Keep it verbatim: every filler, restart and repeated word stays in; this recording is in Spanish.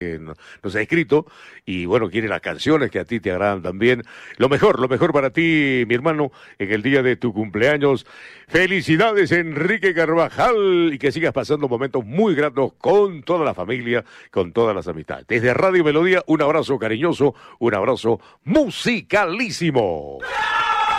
que nos ha escrito y bueno, quiere las canciones que a ti te agradan también. Lo mejor, lo mejor para ti, mi hermano, en el día de tu cumpleaños. Felicidades, Enrique Carvajal, y que sigas pasando momentos muy gratos con toda la familia, con todas las amistades. Desde Radio Melodía, un abrazo cariñoso, un abrazo musicalísimo.